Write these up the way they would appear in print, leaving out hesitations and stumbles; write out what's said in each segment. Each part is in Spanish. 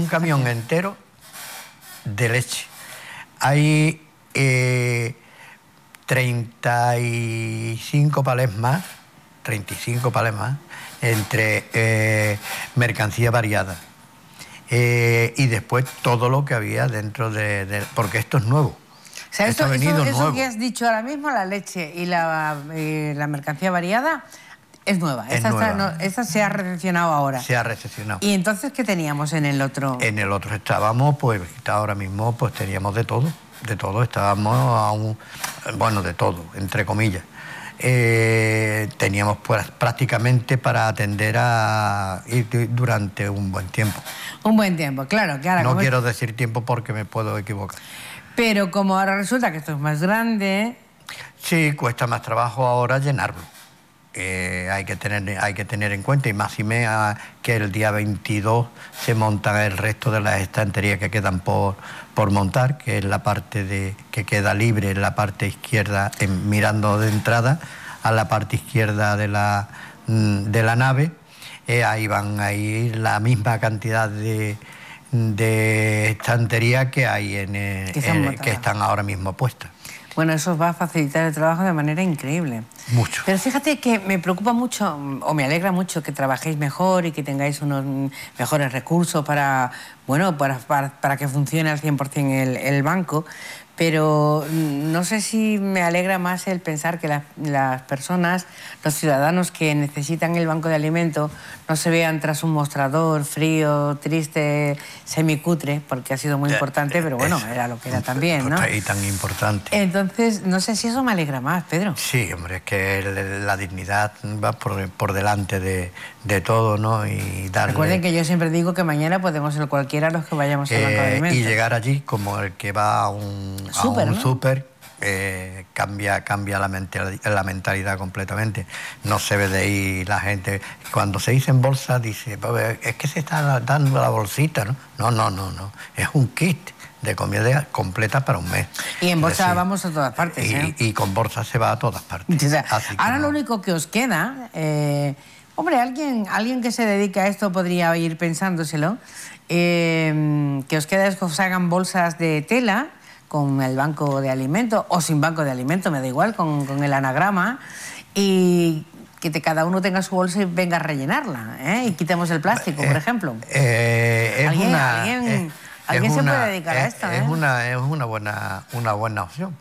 un camión entero de leche. Hay 35 palés más entre mercancía variada. Y después todo lo que había dentro porque esto es nuevo. O sea, eso que has dicho ahora mismo, la leche y la mercancía variada, es nueva. Esta se ha recepcionado ahora. Se ha recepcionado. ¿Y entonces qué teníamos en el otro? En el otro estábamos, pues ahora mismo pues teníamos de todo. Estábamos de todo, entre comillas. Teníamos pues prácticamente para atender durante un buen tiempo. Un buen tiempo, claro. Que ahora, no quiero decir tiempo porque me puedo equivocar. Pero como ahora resulta que esto es más grande... Sí, cuesta más trabajo ahora llenarlo. Hay que tener en cuenta, y más y menos que el día 22 se montan el resto de las estanterías que quedan por montar, que es la parte que queda libre en la parte izquierda, mirando de entrada a la parte izquierda de la nave. Ahí van a ir la misma cantidad de estanterías que hay que están ahora mismo puestas. Bueno, eso va a facilitar el trabajo de manera increíble. Mucho. Pero fíjate que me preocupa mucho, o me alegra mucho, que trabajéis mejor y que tengáis unos mejores recursos para que funcione al 100% el banco. Pero no sé si me alegra más el pensar que las personas, los ciudadanos que necesitan el banco de alimentos, no se vean tras un mostrador frío, triste, semicutre, porque ha sido muy importante, pero bueno, era lo que era también, ¿no? Y tan importante. Entonces, no sé si eso me alegra más, Pedro. Sí, hombre, es que la dignidad va por delante de todo, ¿no? Y darle... Recuerden que yo siempre digo que mañana podemos ser cualquiera los que vayamos al banco de alimentos. Y llegar allí como el que va a un súper, cambia la mentalidad completamente. No se ve de ahí la gente. Cuando se dice en bolsa, dice, es que se está dando la bolsita, ¿no? No. Es un kit de comida completa para un mes. Y en bolsa vamos a todas partes, y con bolsa se va a todas partes. O sea, ahora lo único que os queda... hombre, alguien que se dedica a esto podría ir pensándoselo. Que os queda es que os hagan bolsas de tela con el banco de alimentos, o sin banco de alimentos, me da igual, con el anagrama, y que cada uno tenga su bolsa y venga a rellenarla, y quitemos el plástico, por ejemplo. ¿Alguien se puede dedicar a esto? Es una buena opción.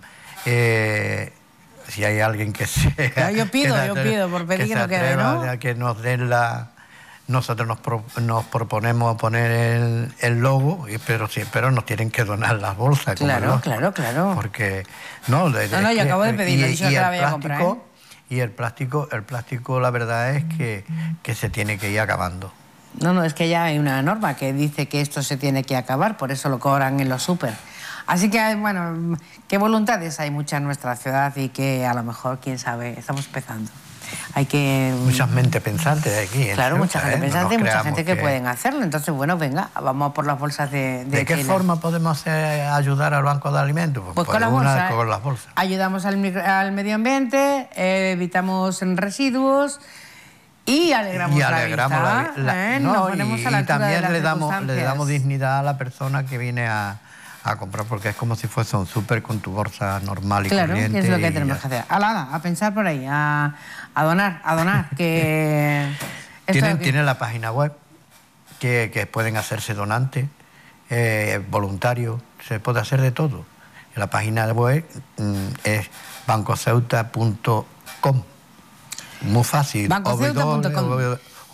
Si hay alguien que sea... Yo pido, por pedir que no quede, ¿no? Que nos den Nosotros nos proponemos poner el logo, pero nos tienen que donar las bolsas. Claro. Porque... yo acabo de pedirlo, he dicho que la voy a comprar. Y el plástico, la verdad es que se tiene que ir acabando. No, es que ya hay una norma que dice que esto se tiene que acabar, por eso lo cobran en los súper. Así que, bueno, qué voluntades hay muchas en nuestra ciudad y que a lo mejor, quién sabe, estamos empezando. Hay que... Muchas mentes pensantes de aquí. Claro, mucha gente pensante y mucha gente que pueden hacerlo. Entonces, bueno, venga, vamos a por las bolsas de ¿De qué forma podemos ayudar al banco de alimentos? Pues con las bolsas. Con las bolsas. Ayudamos al medio ambiente, evitamos residuos y alegramos la vida. Y también le damos dignidad a la persona que viene a comprar, porque es como si fuese un súper con tu bolsa normal y corriente. Claro, que es lo que tenemos que hacer. A pensar por ahí, a donar, que... Tienen la página web, que pueden hacerse donantes, voluntarios, se puede hacer de todo. La página web es bancoceuta.com. Muy fácil. Bancoceuta.com.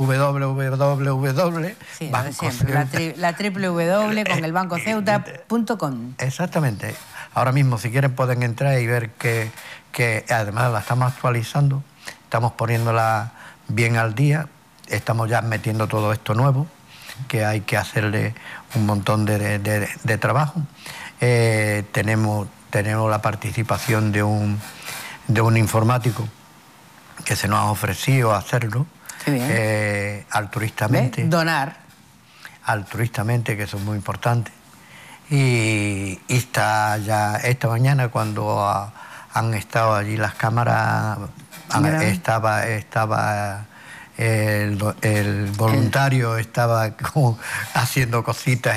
www. Sí, la www con el bancoceuta.com. Exactamente. Ahora mismo, si quieren, pueden entrar y ver que además la estamos actualizando, estamos poniéndola bien al día, estamos ya metiendo todo esto nuevo, que hay que hacerle un montón de trabajo. Tenemos la participación de un informático que se nos ha ofrecido hacerlo. Altruistamente. Donar. Altruistamente, que eso es muy importante. Y está ya esta mañana, cuando han estado allí las cámaras, estaba el voluntario, estaba haciendo cositas